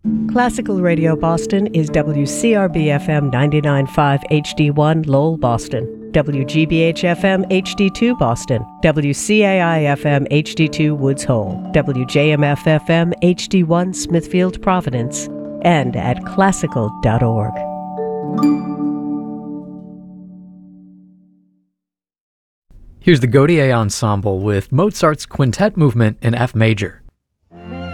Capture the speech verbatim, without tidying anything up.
Classical Radio Boston is W C R B F M ninety-nine point five H D one Lowell, Boston, W G B H F M H D two Boston, W C A I F M H D two Woods Hole, W J M F F M H D one Smithfield, Providence, and at classical dot org. Here's the Gaudier Ensemble with Mozart's Quintet Movement in F major.